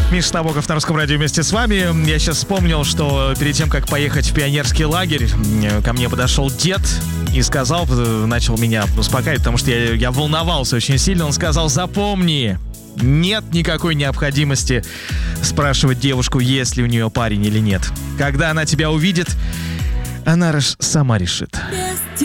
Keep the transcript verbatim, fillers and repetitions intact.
Миша Набоков на Русском радио вместе с вами. Я сейчас вспомнил, что перед тем, как поехать в пионерский лагерь, ко мне подошел дед и сказал, начал меня успокаивать, потому что я, я волновался очень сильно. Он сказал: запомни, нет никакой необходимости спрашивать девушку, есть ли у нее парень или нет. Когда она тебя увидит, она сама решит.